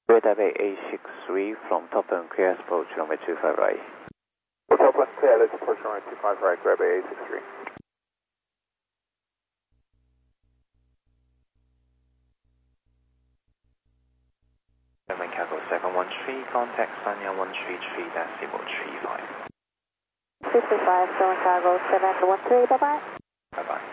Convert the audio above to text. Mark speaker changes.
Speaker 1: Taipei A63 from Topland clear approach runway 25 right.
Speaker 2: Topland clear, let's approach runway 25 right, grab A63.
Speaker 3: German Cargo 713, contact Sanya 133.35.
Speaker 4: 55, German Cargo 713, bye-bye.
Speaker 3: Bye-bye.